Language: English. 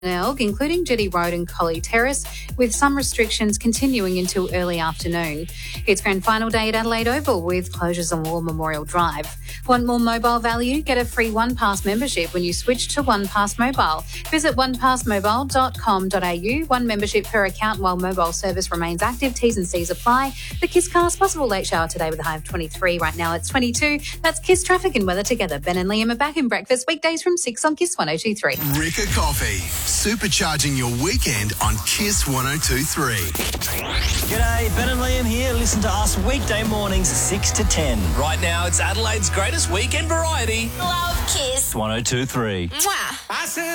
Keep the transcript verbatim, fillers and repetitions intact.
Elg, including Jetty Road and Collie Terrace, with some restrictions continuing until early afternoon. It's grand final day at Adelaide Oval with closures on War Memorial Drive. Want more mobile value? Get a free OnePass membership when you switch to OnePass Mobile. Visit one pass mobile dot com dot a u. One membership per account while mobile service remains active. T's and C's apply. The Kiss Cast, possible late shower today with a high of twenty-three. Right now it's twenty-two. That's Kiss traffic and weather together. Ben and Liam are back in breakfast weekdays from six on Kiss one oh two three. Rika Coffee, supercharging your weekend on Kiss one oh two three. G'day, Ben and Liam here. Listen to us weekday mornings six to ten. Right now, it's Adelaide's greatest weekend variety. Love Kiss. one oh two three. Mwah.